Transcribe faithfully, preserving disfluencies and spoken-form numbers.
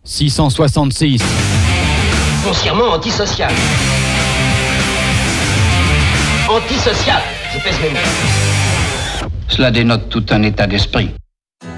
six cent soixante-six. Foncièrement antisocial. Antisocial, je pèse mes mots. Cela dénote tout un état d'esprit.